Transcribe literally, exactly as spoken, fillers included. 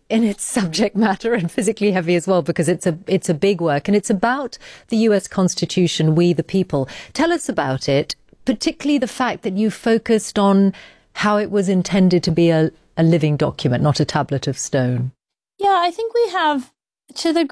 in its subject matter and physically heavy as well, because it's a it's a big work, and it's about the U S Constitution, We the People. Tell us about it, particularly the fact that you focused on how it was intended to be a, a living document, not a tablet of stone. Yeah, I think we have, to the